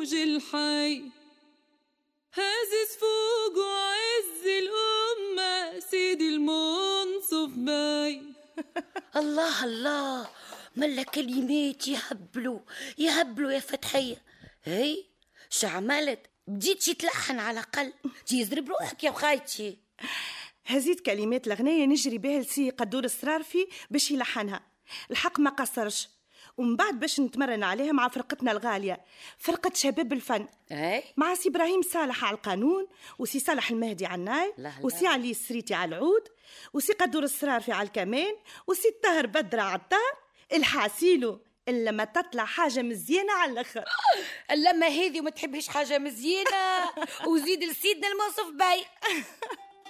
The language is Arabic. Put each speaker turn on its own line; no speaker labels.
موج الحي، هازز فوق وعز الأمة سيدي المنصف باي.
الله الله، ملا كلمات يهبلوا يا فتحية. هي شعملت بديت تلحن على الأقل، تيزرب روحك يا بخايتي.
هزيت كلمات الغنية نجري بها لسي قدور السرارفي باش يلحنها، الحق ما قصرش. ومن بعد باش نتمرن عليها مع فرقتنا الغالية، فرقة شباب الفن، مع سي إبراهيم صالح على القانون، وسي صالح المهدي على الناي، وسي علي السريتي على العود، وسي قدور السرارفي على الكمان، وسي الطاهر بدرة على الطار. الحاسيلو إلا ما تطلع حاجة مزيانة على الآخر.
لما هذه وما تحبش حاجة مزيانة وزيد لسيدنا المنصف باي.